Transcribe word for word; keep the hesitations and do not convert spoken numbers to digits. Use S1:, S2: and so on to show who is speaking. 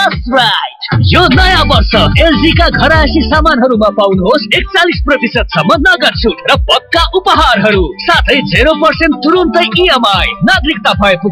S1: Just right. यो नयाँ वर्ष एलजी का घरायसी सामानहरूमा पाउनुहोस् एकचालिस प्रतिशत सम्म नगद छुट र पक्का उपहारहरू साथै जेरो पर्सेन्ट तुरुन्तै इएमआई। नागरिकता भए